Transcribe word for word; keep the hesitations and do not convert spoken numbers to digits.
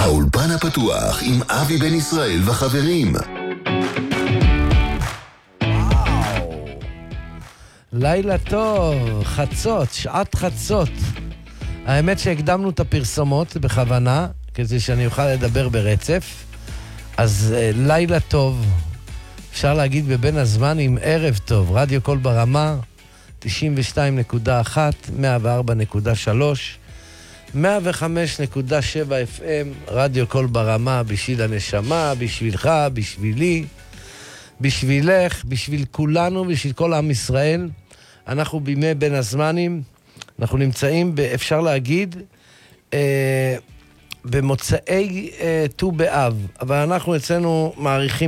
האולפן הפתוח עם אבי בן ישראל וחברים. לילה טוב, חצות, שעת חצות. האמת שהקדמנו את הפרסומות בכוונה, כדי שאני אוכל לדבר ברצף. אז uh, לילה טוב, אפשר להגיד בבין הזמן עם ערב טוב. רדיו קול ברמה, תשעים ושתיים נקודה אחת, מאה וארבע נקודה שלוש, מאה וחמש נקודה שבע אף אם, רדיו קול ברמה, בשביל הנשמה, בשבילך, בשבילי, בשבילך, בשביל כולנו, בשביל כל עם ישראל. אנחנו בימי בין הזמנים, אנחנו נמצאים, אפשר להגיד, אה, במוצאי אה, ט"ו באב, אבל אנחנו אצלנו מעריכים